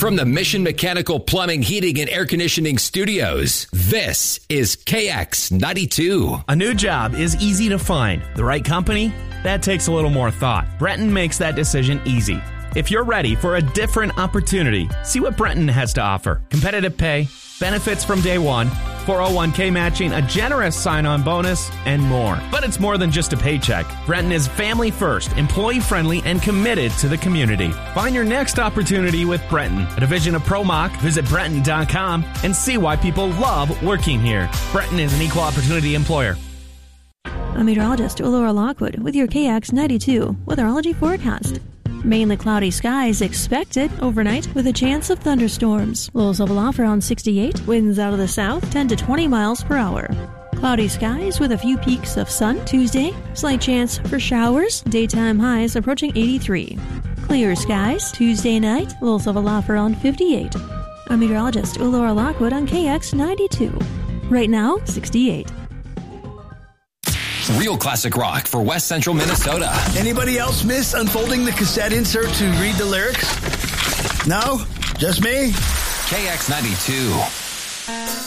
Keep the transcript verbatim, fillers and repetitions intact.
From the Mission Mechanical Plumbing, Heating, and Air Conditioning Studios, this is K X ninety-two. A new job is easy to find. The right company? That takes a little more thought. Brenton makes that decision easy. If you're ready for a different opportunity, see what Brenton has to offer. Competitive pay, benefits from day one, four oh one k matching, a generous sign-on bonus, and more. But it's more than just a paycheck. Brenton is family first, employee-friendly, and committed to the community. Find your next opportunity with Brenton, a division of ProMach. Visit Brenton dot com and see why people love working here. Brenton is an equal opportunity employer. I'm meteorologist Laura Lockwood with your K X ninety-two weatherology forecast. Mainly cloudy skies expected overnight with a chance of thunderstorms. Lows level off around sixty-eight. Winds out of the south ten to twenty miles per hour. Cloudy skies with a few peaks of sun Tuesday. Slight chance for showers. Daytime highs approaching eighty-three. Clear skies Tuesday night. Lows level off around fifty-eight. I'm meteorologist Laura Lockwood on K X ninety-two. Right now, sixty-eight. Real classic rock for West Central Minnesota. Anybody else miss unfolding the cassette insert to read the lyrics? No? Just me? K X ninety-two.